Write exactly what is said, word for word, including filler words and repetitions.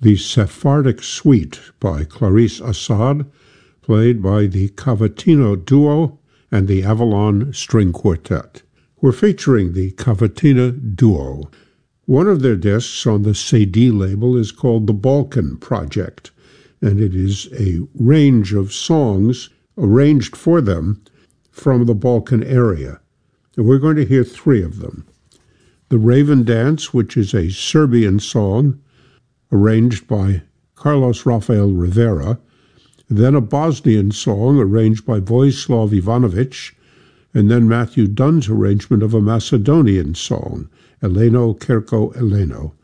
the Sephardic Suite by Clarice Assad, played by the Cavatina Duo and the Avalon String Quartet. We're featuring the Cavatina Duo. One of their discs on the C D label is called The Balkan Project, and it is a range of songs arranged for them from the Balkan area. And we're going to hear three of them. The Raven Dance, which is a Serbian song arranged by Carlos Rafael Rivera, then a Bosnian song arranged by Vojislav Ivanovic, and then Matthew Dunn's arrangement of a Macedonian song, Eleno Kerko Eleno.